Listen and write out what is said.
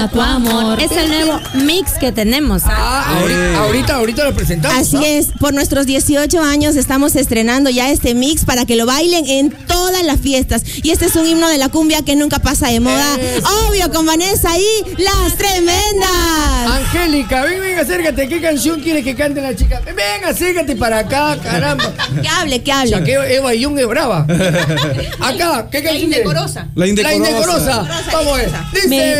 a tu amor. Es el nuevo mix que tenemos. Ahorita lo presentamos. Así es, por nuestros 18 años estamos estrenando ya este mix para que lo bailen en todas las fiestas. Y este es un himno de la cumbia que nunca pasa de moda. Obvio, con Vanessa y Las Tremendas. Angélica, ven, acércate. ¿Qué canción quieres que cante la chica? Ven, acércate para acá, caramba. Que hable. Ya que Eva Young es brava. Acá, ¿qué canción? La indecorosa. La indecorosa. Vamos a ver. Dice.